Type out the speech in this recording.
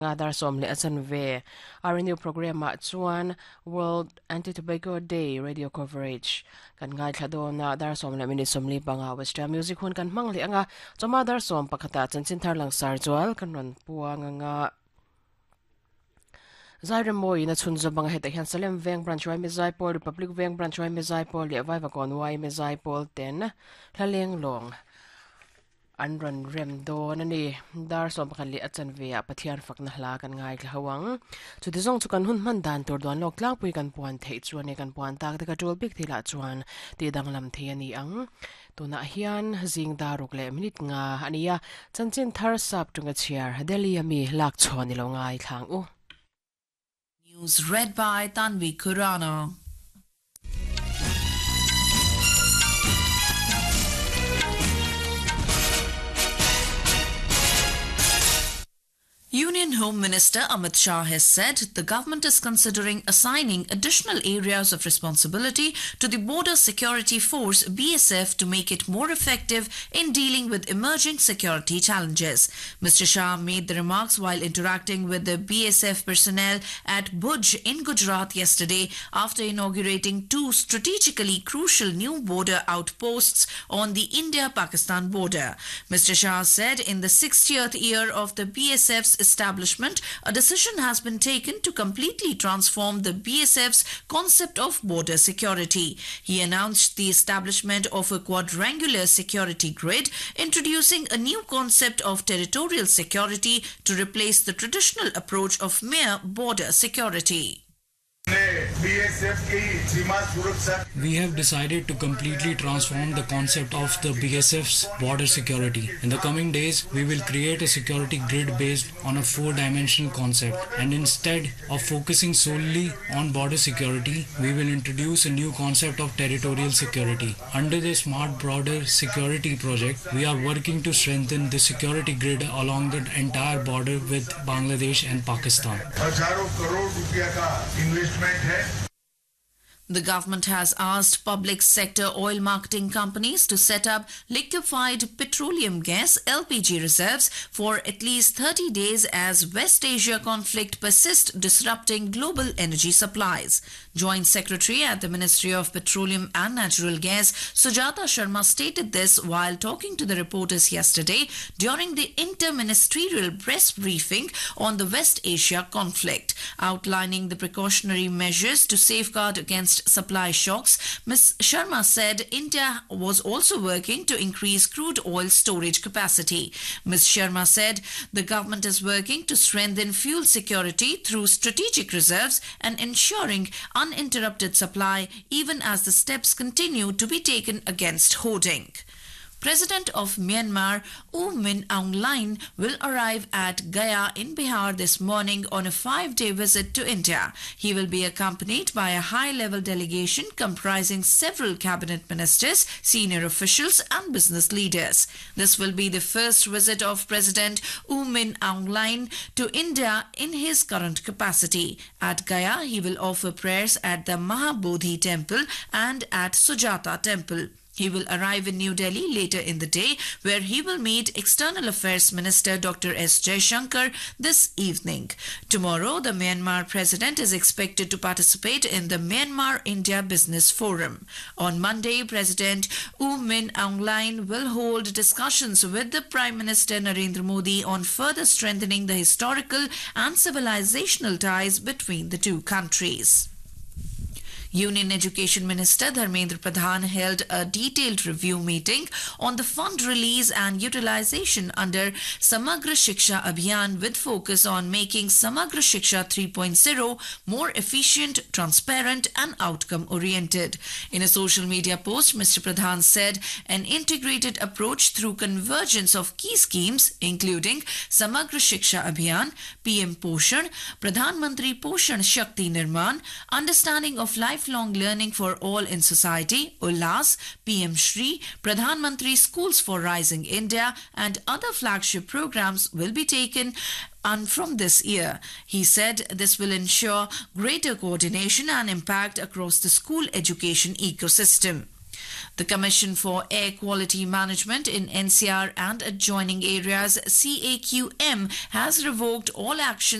Ngadar somle asan ve RNU program chuan World Anti-Tobacco Day radio coverage kan ngai thado na dar somle mini somli banga Western music hun kan mangli anga choma dar som pakhata chanchin thar lang sar chual kan ron puang anga Zaire moi na chunzo banga heta hian Salem Veng branch wai mezai pol Republic Veng branch wai mezai pol le vai va kon wai mezai pol ten thaleng long Anron rem do nani dar som pakali achan vea pathian fakna hla kan ngai hlawang chutizong chukan hun man dan tur don lok tlang pui kan puan thei chuan kan puan tak ka tol bik thila chuan ti dang lam the ani ang tuna hian jing daruk le minute nga ania chanchin thar sap tunga chiar Delhi ami lak chhoni lo ngai thlang u News read by Tanvi Kurana. Union Home Minister Amit Shah has said the government is considering assigning additional areas of responsibility to the Border Security Force BSF to make it more effective in dealing with emerging security challenges. Mr. Shah made the remarks while interacting with the BSF personnel at Bhuj in Gujarat yesterday after inaugurating two strategically crucial new border outposts on the India-Pakistan border. Mr. Shah said in the 60th year of the BSF's establishment, a decision has been taken to completely transform the BSF's concept of border security. He announced the establishment of a quadrangular security grid, introducing a new concept of territorial security to replace the traditional approach of mere border security. We have decided to completely transform the concept of the BSF's border security. In the coming days, we will create a security grid based on a four-dimensional concept, and instead of focusing solely on border security, we will introduce a new concept of territorial security. Under the Smart Border Security project, we are working to strengthen the security grid along the entire border with Bangladesh and Pakistan. The government has asked public sector oil marketing companies to set up liquefied petroleum gas LPG reserves for at least 30 days as West Asia conflict persists, disrupting global energy supplies. Joint Secretary at the Ministry of Petroleum and Natural Gas, Sujata Sharma, stated this while talking to the reporters yesterday during the inter-ministerial press briefing on the West Asia conflict. Outlining the precautionary measures to safeguard against supply shocks, Ms. Sharma said India was also working to increase crude oil storage capacity. Ms. Sharma said the government is working to strengthen fuel security through strategic reserves and ensuring uninterrupted supply even as the steps continue to be taken against hoarding. President of Myanmar, U Min Aung Hlaing, will arrive at Gaya in Bihar this morning on a 5-day visit to India. He will be accompanied by a high-level delegation comprising several cabinet ministers, senior officials and business leaders. This will be the first visit of President U Min Aung Hlaing to India in his current capacity. At Gaya, he will offer prayers at the Mahabodhi Temple and at Sujata Temple. He will arrive in New Delhi later in the day, where he will meet External Affairs Minister Dr. S. Jaishankar this evening. Tomorrow, the Myanmar President is expected to participate in the Myanmar-India Business Forum. On Monday, President U Min Aung Hlaing will hold discussions with the Prime Minister Narendra Modi on further strengthening the historical and civilizational ties between the two countries. Union Education Minister Dharmendra Pradhan held a detailed review meeting on the fund release and utilization under Samagra Shiksha Abhiyan with focus on making Samagra Shiksha 3.0 more efficient, transparent and outcome-oriented. In a social media post, Mr. Pradhan said an integrated approach through convergence of key schemes including Samagra Shiksha Abhiyan, PM Poshan, Pradhan Mantri Poshan Shakti Nirman, understanding of lifelong learning for all in society, Ullas, PM Shri, Pradhan Mantri Schools for Rising India and other flagship programs will be taken on from this year. He said this will ensure greater coordination and impact across the school education ecosystem. The Commission for Air Quality Management in NCR and adjoining areas, CAQM, has revoked all actions